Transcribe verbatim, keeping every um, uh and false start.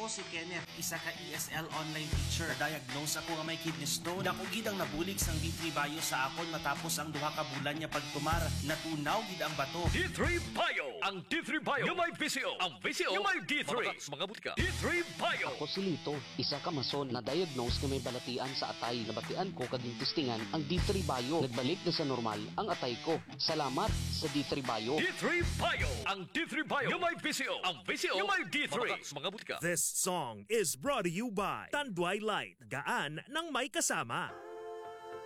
Ako si Kenneth, isa ka E S L online teacher. Diagnose ako nga may kidney stone. Dako gid ang nabulig sang D three Bio sa akon matapos ang duha ka bulan niya pagtumar. Natunaw gid ang bato. D three Bio! Ang D three Bio yung may V C O. Ang V C O yung may D three. Mga butika. D three Bio! Ako si Lito, isa ka mason na diagnose na may balatian sa atay. Nabatian ko kaging testingan ang D three Bio. Nagbalik na sa normal ang atay ko. Salamat sa D three Bio. D three Bio! Ang D three Bio yung may V C O. Ang V C O yung may D three. Mga butika. This song is brought to you by Tanduay Light, gaan ng may kasama.